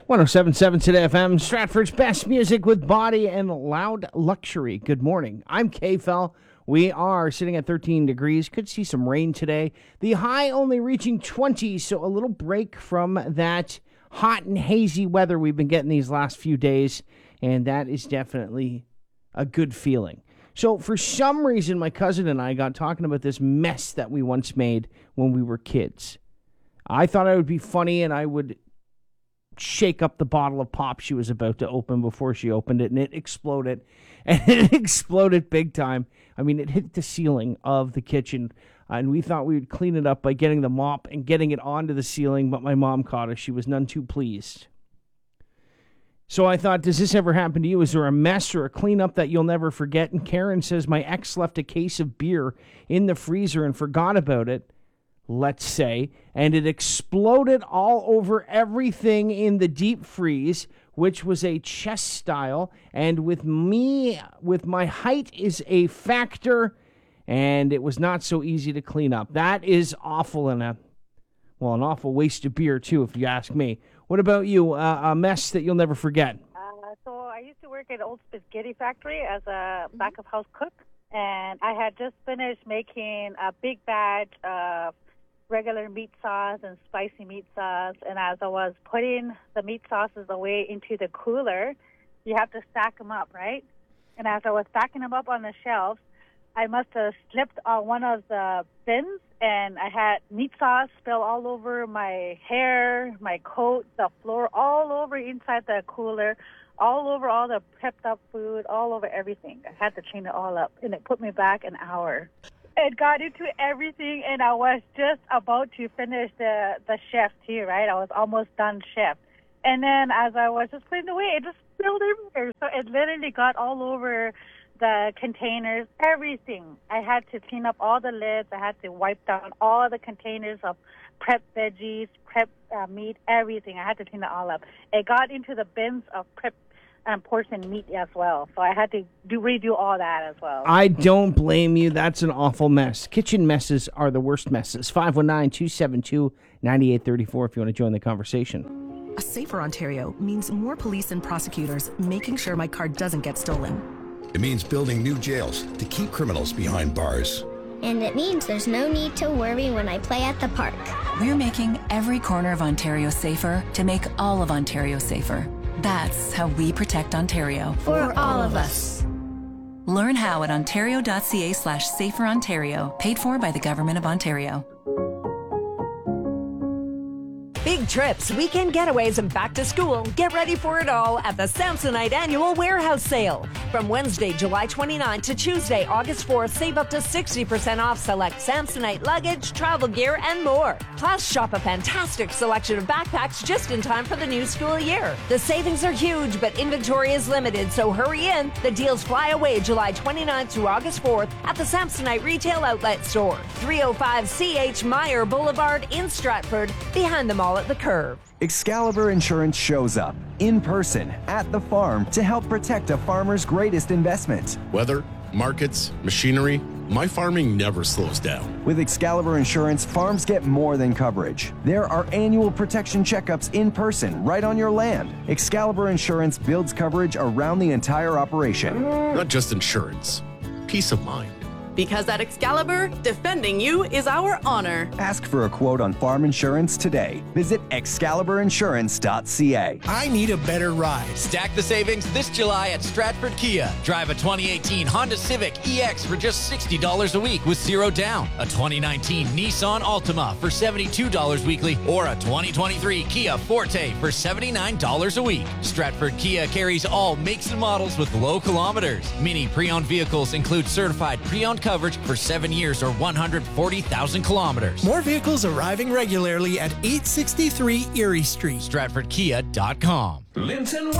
107.7 Today FM, Stratford's best music with body and loud luxury. Good morning. I'm K-Fel. We are sitting at 13 degrees. Could see some rain today. The high only reaching 20, so a little break from that hot and hazy weather we've been getting these last few days, and that is definitely a good feeling. So for some reason, my cousin and I got talking about this mess that we once made when we were kids. I thought it would be funny, and I would shake up the bottle of pop she was about to open before she opened it, and it exploded. And it exploded big time. I mean, it hit the ceiling of the kitchen, and we thought we would clean it up by getting the mop and getting it onto the ceiling, but my mom caught us. She was none too pleased. So I thought, does this ever happen to you? Is there a mess or a cleanup that you'll never forget? And Karen says, my ex left a case of beer in the freezer and forgot about it, let's say, and it exploded all over everything in the deep freeze, which was a chest style, and with my height is a factor, and it was not so easy to clean up. That is awful, and an awful waste of beer, too, if you ask me. What about you? A mess that you'll never forget? So I used to work at Old Spaghetti Factory as a back-of-house cook, and I had just finished making a big batch of regular meat sauce and spicy meat sauce, and as I was putting the meat sauces away into the cooler, you have to stack them up, right? And as I was stacking them up on the shelves, I must have slipped on one of the bins, and I had meat sauce spill all over my hair, my coat, the floor, all over inside the cooler, all over all the prepped up food, all over everything. I had to clean it all up, and it put me back an hour. It got into everything, and I was just about to finish the shift too, right? I was almost done shift. And then as I was just putting it away, it just spilled everywhere. So it literally got all over the containers, everything. I had to clean up all the lids. I had to wipe down all the containers of prep veggies, prep meat, everything. I had to clean it all up. It got into the bins of prep and portion meat as well. So I had to redo all that as well. I don't blame you. That's an awful mess. Kitchen messes are the worst messes. 519-272-9834 if you want to join the conversation. A safer Ontario means more police and prosecutors making sure my car doesn't get stolen. It means building new jails to keep criminals behind bars. And it means there's no need to worry when I play at the park. We're making every corner of Ontario safer to make all of Ontario safer. That's how we protect Ontario. For all of us. Learn how at ontario.ca/saferontario, paid for by the Government of Ontario. Big trips, weekend getaways, and back to school. Get ready for it all at the Samsonite Annual Warehouse Sale. From Wednesday, July 29 to Tuesday, August 4th, save up to 60% off select Samsonite luggage, travel gear, and more. Plus, shop a fantastic selection of backpacks just in time for the new school year. The savings are huge, but inventory is limited, so hurry in. The deals fly away July 29th through August 4th at the Samsonite Retail Outlet Store, 305 C.H. Meyer Boulevard in Stratford, behind the mall at the Curve. Excalibur Insurance shows up in person at the farm to help protect a farmer's greatest investment. Weather, markets, machinery, my farming never slows down. With Excalibur Insurance, farms get more than coverage. There are annual protection checkups in person right on your land. Excalibur Insurance builds coverage around the entire operation. Not just insurance, peace of mind. Because at Excalibur, defending you is our honor. Ask for a quote on farm insurance today. Visit excaliburinsurance.ca. I need a better ride. Stack the savings this July at Stratford Kia. Drive a 2018 Honda Civic EX for just $60 a week with zero down. A 2019 Nissan Altima for $72 weekly, or a 2023 Kia Forte for $79 a week. Stratford Kia carries all makes and models with low kilometers. Many pre-owned vehicles include certified pre-owned coverage for 7 years or 140,000 kilometers. More vehicles arriving regularly at 863 Erie Street. StratfordKia.com. Linton